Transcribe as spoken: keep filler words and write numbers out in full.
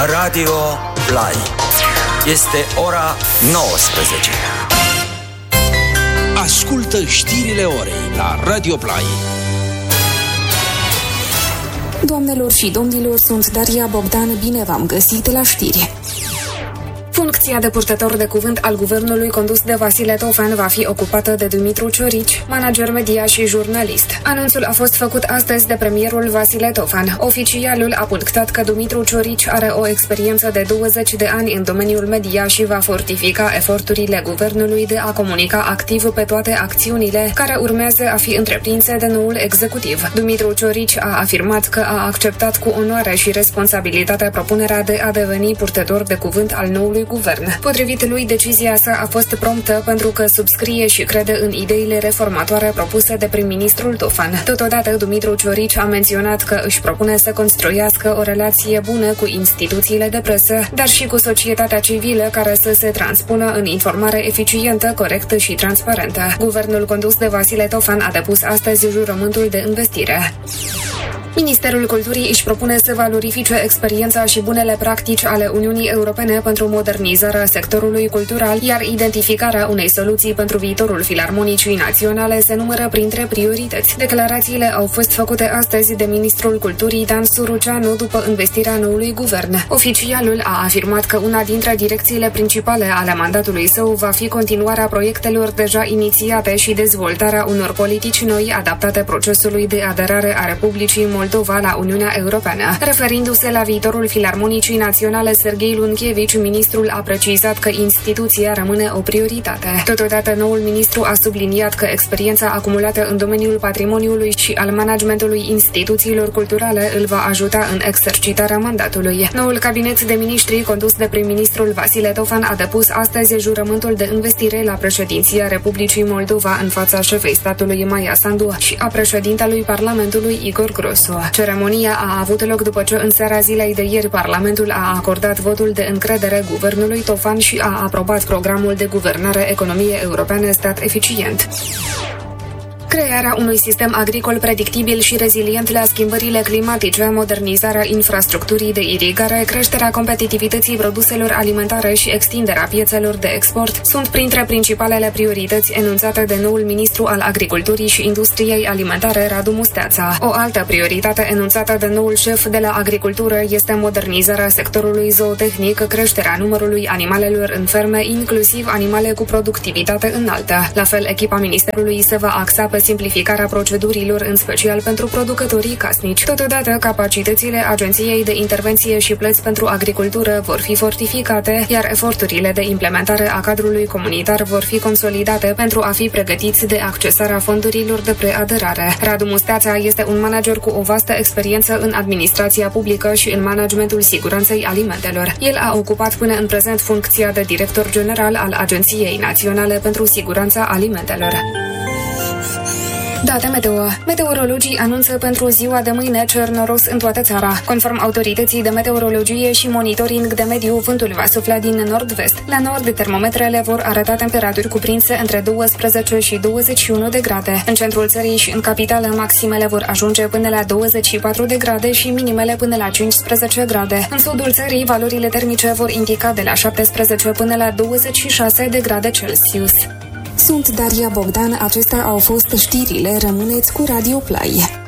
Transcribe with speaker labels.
Speaker 1: Radio Play. Este ora nouăsprezece.
Speaker 2: Ascultă știrile orei la Radio Play.
Speaker 3: Doamnelor și domnilor, sunt Daria Bogdan, bine v-am găsit la știri. Funcția de purtător de cuvânt al guvernului condus de Vasile Tofan va fi ocupată de Dumitru Ciorici, manager media și jurnalist. Anunțul a fost făcut astăzi de premierul Vasile Tofan. Oficialul a punctat că Dumitru Ciorici are o experiență de douăzeci de ani în domeniul media și va fortifica eforturile guvernului de a comunica activ pe toate acțiunile care urmează a fi întreprinse de noul executiv. Dumitru Ciorici a afirmat că a acceptat cu onoare și responsabilitate propunerea de a deveni purtător de cuvânt al noului guvern. Potrivit lui, decizia sa a fost promptă pentru că subscrie și crede în ideile reformatoare propuse de prim-ministrul Tofan. Totodată, Dumitru Ciorici a menționat că își propune să construiască o relație bună cu instituțiile de presă, dar și cu societatea civilă care să se transpună în informare eficientă, corectă și transparentă. Guvernul condus de Vasile Tofan a depus astăzi jurământul de investire. Ministerul Culturii își propune să valorifice experiența și bunele practici ale Uniunii Europene pentru modernizarea sectorului cultural, iar identificarea unei soluții pentru viitorul Filarmonicii Naționale se numără printre priorități. Declarațiile au fost făcute astăzi de Ministrul Culturii Dan Suruceanu după investirea noului guvern. Oficialul a afirmat că una dintre direcțiile principale ale mandatului său va fi continuarea proiectelor deja inițiate și dezvoltarea unor politici noi adaptate procesului de aderare a Republicii Moldova la Uniunea Europeană. Referindu-se la viitorul Filarmonicii Naționale, Serghei Lunchevici, ministrul a precizat că instituția rămâne o prioritate. Totodată, noul ministru a subliniat că experiența acumulată în domeniul patrimoniului și al managementului instituțiilor culturale îl va ajuta în exercitarea mandatului. Noul cabinet de miniștri, condus de prim-ministrul Vasile Tofan, a depus astăzi jurământul de investire la președinția Republicii Moldova în fața șefei statului Maia Sandu și a președintelui Parlamentului Igor Grosu. Ceremonia a avut loc după ce în seara zilei de ieri Parlamentul a acordat votul de încredere guvernului Tofan și a aprobat programul de guvernare economie europene stat eficient. Crearea unui sistem agricol predictibil și rezilient la schimbările climatice, modernizarea infrastructurii de irigare, creșterea competitivității produselor alimentare și extinderea piețelor de export sunt printre principalele priorități enunțate de noul ministru al Agriculturii și Industriei Alimentare, Radu Musteața. O altă prioritate enunțată de noul șef de la agricultură este modernizarea sectorului zootehnic, creșterea numărului animalelor în ferme, inclusiv animale cu productivitate înaltă. La fel, echipa ministerului se va axa pe simplificarea procedurilor, în special pentru producătorii casnici. Totodată, capacitățile Agenției de Intervenție și Plăți pentru Agricultură vor fi fortificate, iar eforturile de implementare a cadrului comunitar vor fi consolidate pentru a fi pregătiți de accesarea fondurilor de preaderare. Radu Musteața este un manager cu o vastă experiență în administrația publică și în managementul siguranței alimentelor. El a ocupat până în prezent funcția de director general al Agenției Naționale pentru Siguranța Alimentelor. Date meteo. Meteorologii anunță pentru ziua de mâine cer noros în toată țara. Conform autorității de meteorologie și monitoring de mediu, vântul va sufla din nord-vest. La nord, termometrele vor arăta temperaturi cuprinse între douăsprezece și douăzeci și unu de grade. În centrul țării și în capitală, maximele vor ajunge până la douăzeci și patru de grade și minimele până la cincisprezece grade. În sudul țării, valorile termice vor indica de la șaptesprezece până la douăzeci și șase de grade Celsius. Sunt Daria Bogdan, acestea au fost știrile, rămâneți cu Radio Play.